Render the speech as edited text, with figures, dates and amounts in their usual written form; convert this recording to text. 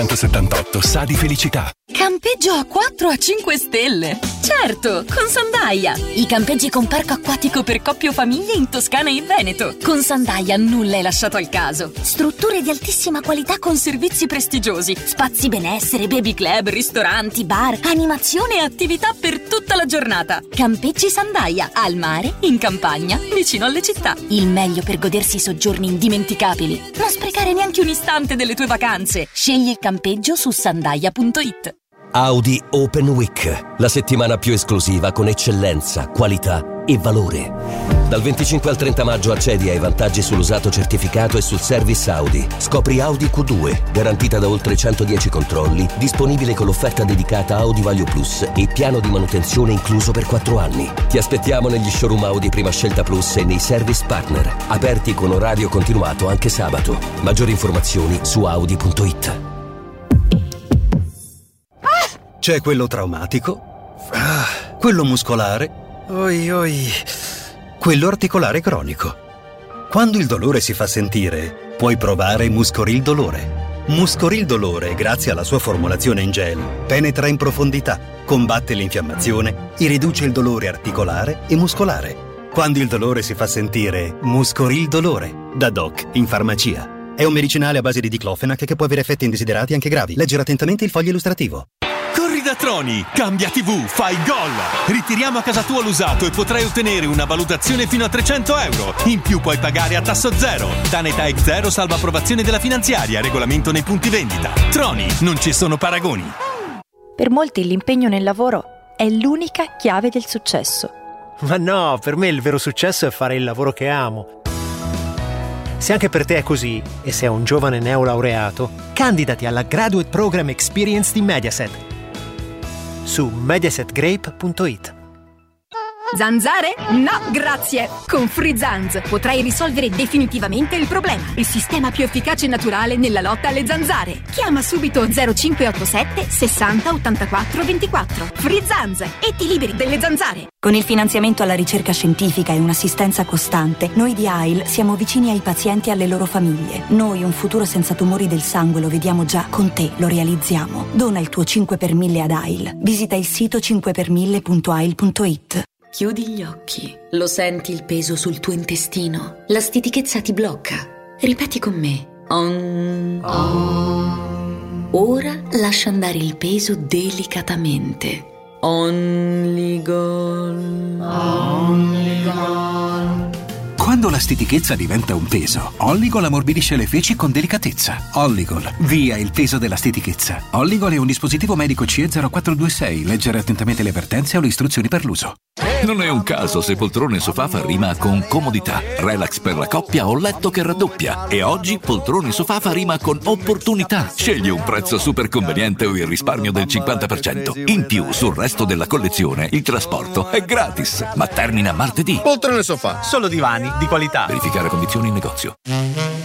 178 sa di felicità. Campeggio a 4 a 5 stelle. Certo, con Sandaia. I campeggi con parco acquatico per coppie o famiglie in Toscana e Veneto. Con Sandaia nulla è lasciato al caso. Strutture di altissima qualità con servizi prestigiosi, spazi benessere, baby club, ristoranti, bar, animazione e attività per tutta la giornata. Campeggi Sandaia, al mare, in campagna, vicino alle città. Il meglio per godersi soggiorni indimenticabili. Non sprecare neanche un istante delle tue vacanze. Scegli il campeggio su sandaia.it. Audi Open Week, la settimana più esclusiva con eccellenza, qualità e valore. Dal 25 al 30 maggio accedi ai vantaggi sull'usato certificato e sul service Audi. Scopri Audi Q2, garantita da oltre 110 controlli, disponibile con l'offerta dedicata Audi Value Plus e piano di manutenzione incluso per 4 anni. Ti aspettiamo negli showroom Audi Prima Scelta Plus e nei service partner, aperti con orario continuato anche sabato. Maggiori informazioni su audi.it. C'è quello traumatico, quello muscolare, quello articolare cronico. Quando il dolore si fa sentire, puoi provare Muscoril Dolore. Muscoril Dolore, grazie alla sua formulazione in gel, penetra in profondità, combatte l'infiammazione e riduce il dolore articolare e muscolare. Quando il dolore si fa sentire, Muscoril Dolore, da Doc in farmacia. È un medicinale a base di diclofenac che può avere effetti indesiderati anche gravi. Leggere attentamente il foglio illustrativo. Corri da Troni, cambia TV, fai gol! Ritiriamo a casa tua l'usato e potrai ottenere una valutazione fino a 300 euro. In più puoi pagare a tasso zero. Tanetech Zero salva approvazione della finanziaria, regolamento nei punti vendita. Troni, non ci sono paragoni. Per molti l'impegno nel lavoro è l'unica chiave del successo. Ma no, per me il vero successo è fare il lavoro che amo. Se anche per te è così, e sei un giovane neolaureato, candidati alla Graduate Program Experience di Mediaset su mediasetgrape.it. Zanzare? No, grazie! Con Free Zanz potrai risolvere definitivamente il problema. Il sistema più efficace e naturale nella lotta alle zanzare. Chiama subito 0587 60 84 24. Free Zanz e ti liberi delle zanzare. Con il finanziamento alla ricerca scientifica e un'assistenza costante, noi di AIL siamo vicini ai pazienti e alle loro famiglie. Noi un futuro senza tumori del sangue lo vediamo già, con te lo realizziamo. Dona il tuo 5 per 1000 ad AIL. Visita il sito 5per1000.ail.it. Chiudi gli occhi. Lo senti il peso sul tuo intestino? La stitichezza ti blocca. Ripeti con me. Ora lascia andare il peso delicatamente. Only gone. Only gone. Quando la stitichezza diventa un peso, Olligol ammorbidisce le feci con delicatezza. Olligol, via il peso della stitichezza. Olligol è un dispositivo medico CE 0426. Leggere attentamente le avvertenze o le istruzioni per l'uso. Non è un caso se poltrone sofà fa rima con comodità, relax per la coppia o letto che raddoppia. E oggi poltrone sofà fa rima con opportunità. Scegli un prezzo super conveniente o il risparmio del 50%. In più, sul resto della collezione, il trasporto è gratis. Ma termina martedì. Poltrone sofà, solo divani di qualità. Verificare condizioni in negozio.